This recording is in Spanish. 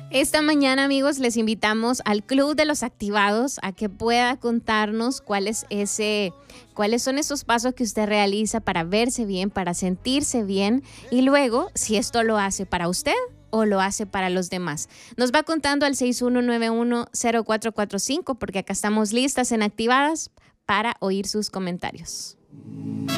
Esta mañana, amigos, les invitamos al Club de los Activados a que pueda contarnos cuáles son esos pasos que usted realiza para verse bien, para sentirse bien, y luego si esto lo hace para usted o lo hace para los demás. Nos va contando al 6191-0445 porque acá estamos listas en Activadas para oír sus comentarios.